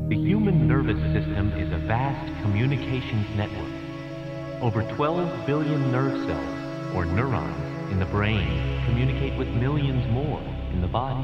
The human nervous system is a vast communications network. Over 12 billion nerve cells, or neurons, in the brain communicate with millions more in the body.